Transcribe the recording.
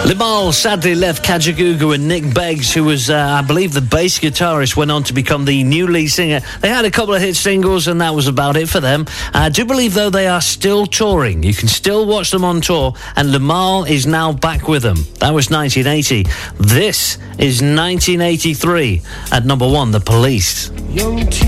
Limahl sadly left Kajagoogoo, and Nick Beggs, who was, I believe, the bass guitarist, went on to become the new lead singer. They had a couple of hit singles, and that was about it for them. I do believe, though, they are still touring. You can still watch them on tour, and Limahl is now back with them. That was 1980. This is 1983. At number 1, The Police.